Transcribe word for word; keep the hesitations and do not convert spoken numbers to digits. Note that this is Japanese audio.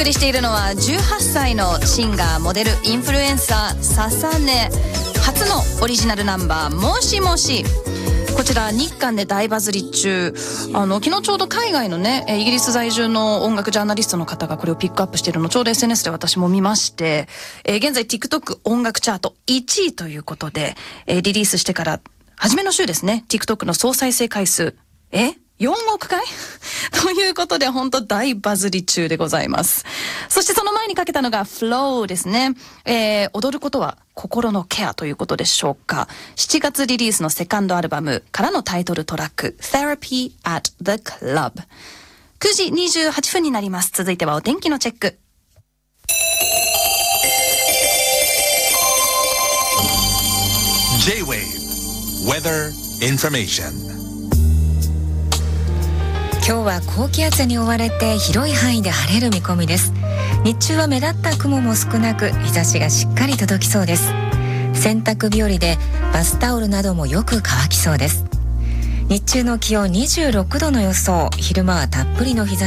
送りしているのはじゅうはっさいのシンガー、モデル、インフルエンサー、ささね初のオリジナルナンバー、もしもし。こちら日韓で大バズり中。あの昨日ちょうど海外のねイギリス在住の音楽ジャーナリストの方がこれをピックアップしているのをちょうど エスエヌエス で私も見まして、えー、現在 TikTok 音楽チャートいちいということで、えー、リリースしてから初めの週ですね。 TikTok の総再生回数えよんおくかいということで本当大バズり中でございます。そしてその前にかけたのが Flow ですね。えー、踊ることは心のケアということでしょうか。しちがつリリースのセカンドアルバムからのタイトルトラック Therapy at the Club。 くじにじゅうはっぷんになります。続いてはお天気のチェック。 J-Wave Weather Information。 今日は高気圧に覆われて広い範囲で晴れる見込みです。日中は目立った雲も少なく日差しがしっかり届きそうです。洗濯日和でバスタオルなどもよく乾きそうです。日中の気温にじゅうろくどの予想。昼間はたっぷりの日差し